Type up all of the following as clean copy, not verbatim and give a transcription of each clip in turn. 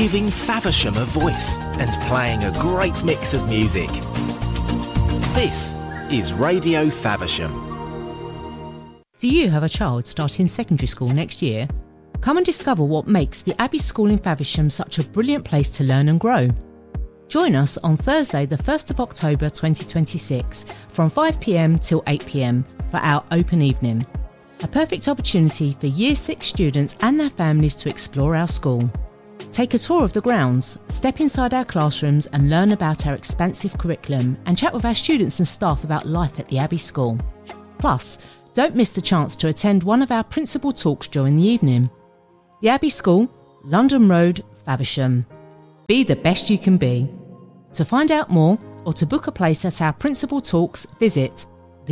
giving Faversham a voice and playing a great mix of music. This is Radio Faversham. Do you have a child starting secondary school next year? Come and discover what makes the Abbey School in Faversham such a brilliant place to learn and grow. Join us on Thursday the 1st of October 2026 from 5pm till 8pm for our open evening. A perfect opportunity for Year 6 students and their families to explore our school. Take a tour of the grounds, step inside our classrooms and learn about our expansive curriculum and chat with our students and staff about life at the Abbey School. Plus, don't miss the chance to attend one of our principal talks during the evening. The Abbey School, London Road, Faversham. Be the best you can be. To find out more or to book a place at our principal talks, visit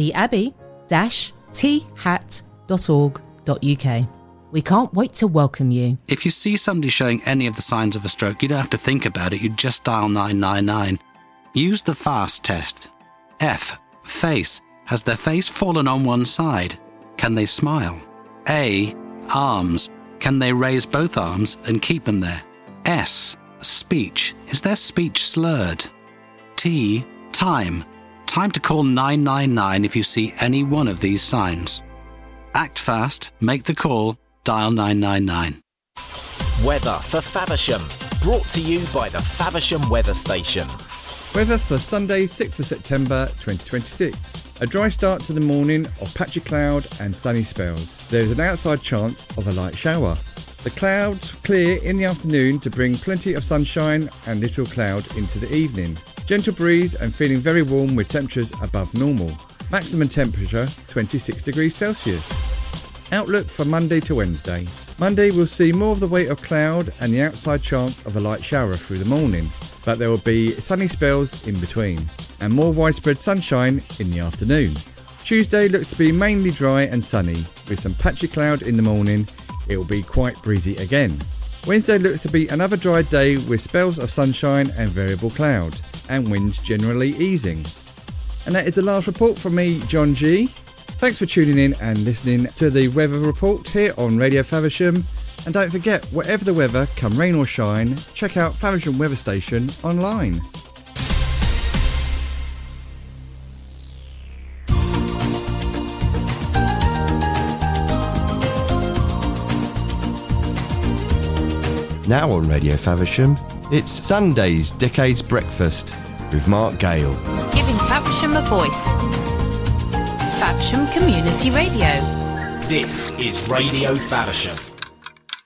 theabbey-that.org.uk. We can't wait to welcome you. If you see somebody showing any of the signs of a stroke, you don't have to think about it, you just dial 999. Use the FAST test. F. Face. Has their face fallen on one side? Can they smile? A. Arms. Can they raise both arms and keep them there? S. Speech. Is their speech slurred? T. Time. Time to call 999 if you see any one of these signs. Act fast, make the call, dial 999. Weather for Faversham. Brought to you by the Faversham Weather Station. Weather for Sunday, 6th of September 2026. A dry start to the morning of patchy cloud and sunny spells. There is an outside chance of a light shower. The clouds clear in the afternoon to bring plenty of sunshine and little cloud into the evening. Gentle breeze and feeling very warm with temperatures above normal. Maximum temperature 26 degrees Celsius. Outlook for Monday to Wednesday. Monday will see more of the weight of cloud and the outside chance of a light shower through the morning, but there will be sunny spells in between and more widespread sunshine in the afternoon. Tuesday looks to be mainly dry and sunny with some patchy cloud in the morning. It will be quite breezy again. Wednesday looks to be another dry day with spells of sunshine and variable cloud and winds generally easing. And that is the last report from me, John G. Thanks for tuning in and listening to the weather report here on Radio Faversham. And don't forget, whatever the weather, come rain or shine, check out Faversham Weather Station online. Now on Radio Faversham, it's Sunday's Decades Breakfast with Mark Gale. Giving Faversham a voice. Faversham Community Radio. This is Radio Faversham.